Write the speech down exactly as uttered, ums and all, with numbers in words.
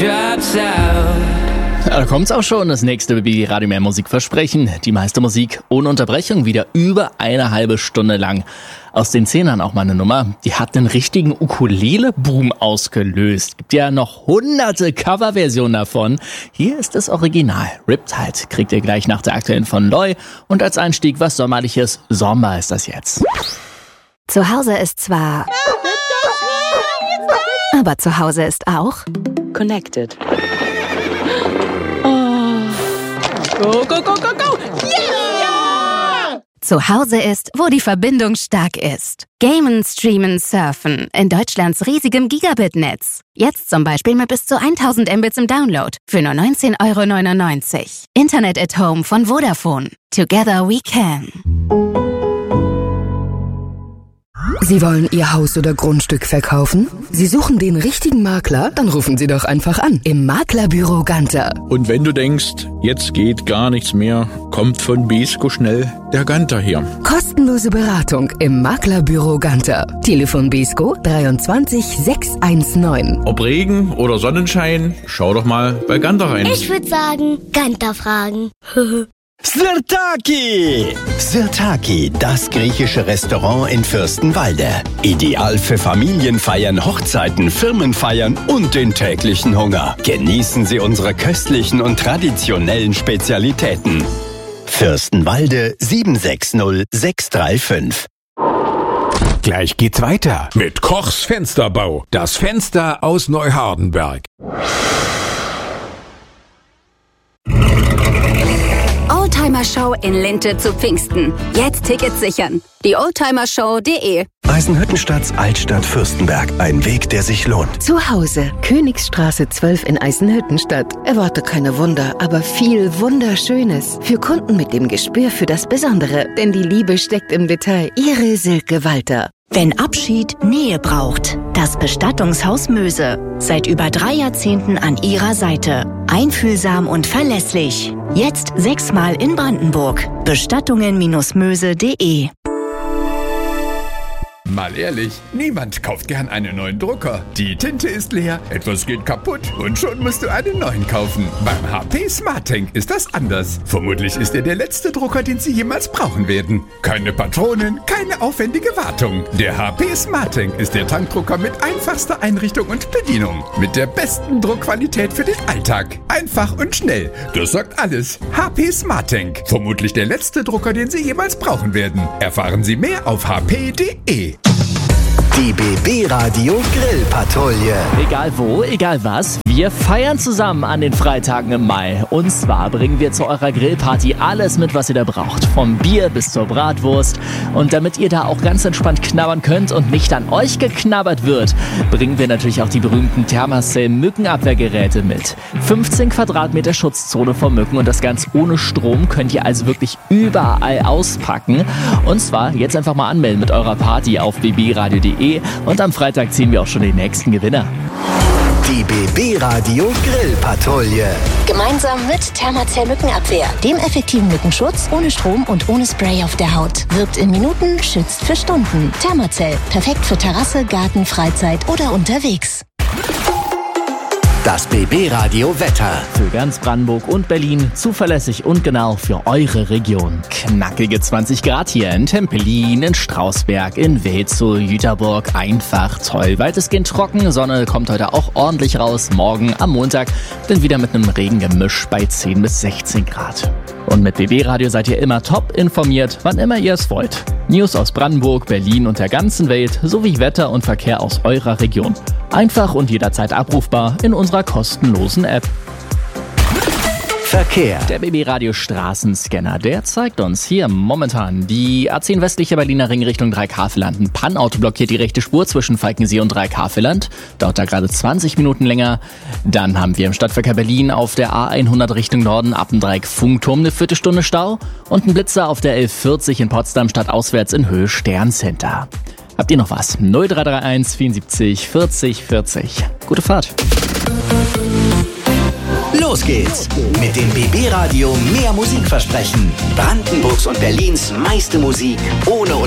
drops out. Da kommt's auch schon, das nächste B B Radio Mehr Musikversprechen. Die meiste Musik ohne Unterbrechung, wieder über eine halbe Stunde lang. Aus den Zehnern auch mal eine Nummer, die hat den richtigen Ukulele-Boom ausgelöst. Gibt ja noch hunderte Coverversionen davon. Hier ist das Original. Riptide kriegt ihr gleich nach der aktuellen von Loy. Und als Einstieg was Sommerliches. Sommer ist das jetzt. Zu Hause ist zwar... Aber zu Hause ist auch... Connected. Go, go, go, go, go! Yeah! Zu Hause ist, wo die Verbindung stark ist. Gamen, streamen, surfen. In Deutschlands riesigem Gigabit-Netz. Jetzt zum Beispiel mit bis zu tausend Mbits im Download. Für nur neunzehn Euro neunundneunzig. Internet at Home von Vodafone. Together we can. Sie wollen Ihr Haus oder Grundstück verkaufen? Sie suchen den richtigen Makler? Dann rufen Sie doch einfach an im Maklerbüro Ganter. Und wenn du denkst, jetzt geht gar nichts mehr, kommt von Besko schnell der Ganter her. Kostenlose Beratung im Maklerbüro Ganter. Telefon Besko dreiundzwanzig sechshundertneunzehn. Ob Regen oder Sonnenschein, schau doch mal bei Ganter rein. Ich würde sagen, Ganter fragen. Sirtaki! Sirtaki, das griechische Restaurant in Fürstenwalde. Ideal für Familienfeiern, Hochzeiten, Firmenfeiern und den täglichen Hunger. Genießen Sie unsere köstlichen und traditionellen Spezialitäten. Fürstenwalde sieben sechs null sechs drei fünf. Gleich geht's weiter mit Kochs Fensterbau. Das Fenster aus Neuhardenberg. Oldtimer-Show in Linte zu Pfingsten. Jetzt Tickets sichern. Die oldtimershow punkt de. Eisenhüttenstadts Altstadt Fürstenberg. Ein Weg, der sich lohnt. Zu Hause. Königsstraße zwölf in Eisenhüttenstadt. Erwarte keine Wunder, aber viel Wunderschönes. Für Kunden mit dem Gespür für das Besondere. Denn die Liebe steckt im Detail. Ihre Silke Walter. Wenn Abschied Nähe braucht, das Bestattungshaus Möse. Seit über drei Jahrzehnten an Ihrer Seite. Einfühlsam und verlässlich. Jetzt sechsmal in Brandenburg. Bestattungen Möse punkt de. Mal ehrlich, niemand kauft gern einen neuen Drucker. Die Tinte ist leer, etwas geht kaputt und schon musst du einen neuen kaufen. Beim H P SmartTank ist das anders. Vermutlich ist er der letzte Drucker, den Sie jemals brauchen werden. Keine Patronen, keine aufwendige Wartung. Der H P SmartTank ist der Tankdrucker mit einfachster Einrichtung und Bedienung. Mit der besten Druckqualität für den Alltag. Einfach und schnell. Das sagt alles. H P SmartTank. Vermutlich der letzte Drucker, den Sie jemals brauchen werden. Erfahren Sie mehr auf h p punkt de. Die B B Radio Grillpatrouille. Egal wo, egal was, wir feiern zusammen an den Freitagen im Mai. Und zwar bringen wir zu eurer Grillparty alles mit, was ihr da braucht. Vom Bier bis zur Bratwurst. Und damit ihr da auch ganz entspannt knabbern könnt und nicht an euch geknabbert wird, bringen wir natürlich auch die berühmten Thermacell Mückenabwehrgeräte mit. fünfzehn Quadratmeter Schutzzone vor Mücken und das ganz ohne Strom könnt ihr also wirklich überall auspacken. Und zwar jetzt einfach mal anmelden mit eurer Party auf b b radio punkt de. Und am Freitag ziehen wir auch schon den nächsten Gewinner. Die B B Radio Grillpatrouille. Gemeinsam mit Thermacell Mückenabwehr, dem effektiven Mückenschutz ohne Strom und ohne Spray auf der Haut. Wirkt in Minuten, schützt für Stunden. Thermacell, perfekt für Terrasse, Garten, Freizeit oder unterwegs. Das B B Radio Wetter. Für ganz Brandenburg und Berlin zuverlässig und genau für eure Region. Knackige zwanzig Grad hier in Tempelin, in Strausberg, in Wetzow, Jüterburg. Einfach toll. Weitestgehend trocken, Sonne kommt heute auch ordentlich raus. Morgen am Montag dann wieder mit einem Regengemisch bei zehn bis sechzehn Grad. Und mit B B Radio seid ihr immer top informiert, wann immer ihr es wollt. News aus Brandenburg, Berlin und der ganzen Welt sowie Wetter und Verkehr aus eurer Region. Einfach und jederzeit abrufbar in unserer kostenlosen App. Verkehr. Der B B Radio Straßenscanner, der zeigt uns hier momentan die A zehn westliche Berliner Ring Richtung Dreikäferland. Ein Pannauto blockiert die rechte Spur zwischen Falkensee und Dreikäferland. Dauert da gerade zwanzig Minuten länger. Dann haben wir im Stadtverkehr Berlin auf der A hundert Richtung Norden ab dem Dreieck Funkturm eine Viertelstunde Stau. Und ein Blitzer auf der elf vierzig in Potsdam stadtauswärts in Höhe Sterncenter. Habt ihr noch was? null drei drei eins vierundsiebzig vierzig vierzig. Gute Fahrt. Los geht's mit dem B B Radio Mehr Musikversprechen. Brandenburgs und Berlins meiste Musik ohne